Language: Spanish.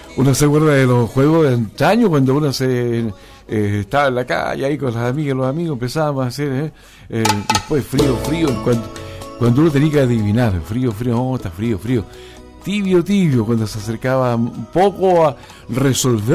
Uno se acuerda de los juegos de antaño cuando uno estaba en la calle ahí con las amigas, los amigos, empezábamos a hacer, después frío, cuando uno tenía que adivinar, frío, no, está frío, tibio, cuando se acercaba un poco a resolver